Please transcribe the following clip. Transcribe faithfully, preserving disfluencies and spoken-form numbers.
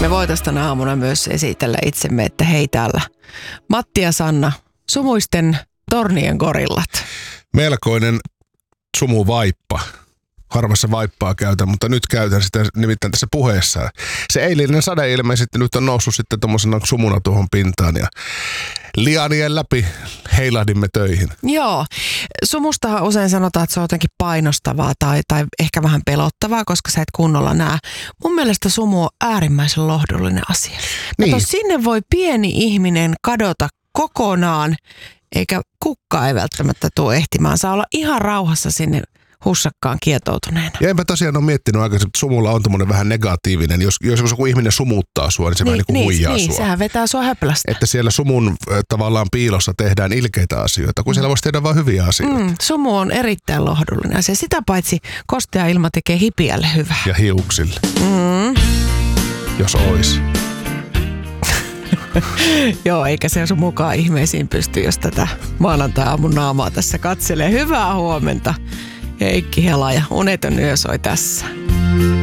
Me voitaisiin tänä aamuna myös esitellä itsemme, että hei täällä Matti ja Sanna, sumuisten tornien gorillat. Melkoinen sumuvaippa. Harvassa vaippaa käytän, mutta nyt käytän sitä nimittäin tässä puheessa. Se eilinen sade ilmeisesti nyt on noussut sitten tommosena sumuna tuohon pintaan ja lianien läpi heilahdimme töihin. Joo. Sumustahan usein sanotaan, että se on jotenkin painostavaa tai, tai ehkä vähän pelottavaa, koska sä et kunnolla näe. Mun mielestä sumu on äärimmäisen lohdullinen asia. Niin. Kato, sinne voi pieni ihminen kadota kokonaan, eikä kukka ei välttämättä tule ehtimään. Saa olla ihan rauhassa sinne hussakkaan kietoutuneena. Ja enpä tosiaan ole miettinyt aikaisemmin, että sumulla on tommoinen vähän negatiivinen. Jos, jos joku ihminen sumuttaa sua, niin se niin, vähän niin kuin niin, huijaa niin, sua. Sehän vetää sua höplästä. Että siellä sumun äh, tavallaan piilossa tehdään ilkeitä asioita, kun mm. siellä voisi tehdä vain hyviä asioita. Mm, sumu on erittäin lohdullinen asia. Sitä paitsi kostea ilma tekee hipiälle hyvää. Ja hiuksille. Mm. Jos ois. Joo, eikä se sun mukaan ihmeisiin pysty, jos tätä maanantai-aamun naamaa tässä katselee. Hyvää huomenta. Heikki Hela ja Uneton yö soi tässä.